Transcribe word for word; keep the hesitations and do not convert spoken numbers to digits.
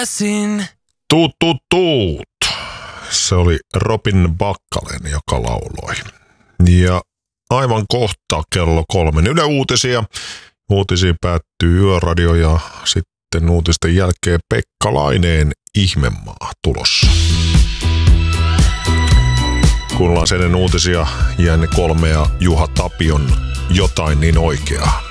Tuut, tuut, tuut. Se oli Robin Bakkalen, joka lauloi. Ja aivan kohta kello kolmen Yle Uutisia. Uutisiin päättyy Yöradio ja sitten uutisten jälkeen Pekka Laineen Ihmemaa tulossa. Kuullaan sen uutisia Jänne Kolme ja Juha Tapion Jotain niin oikeaa.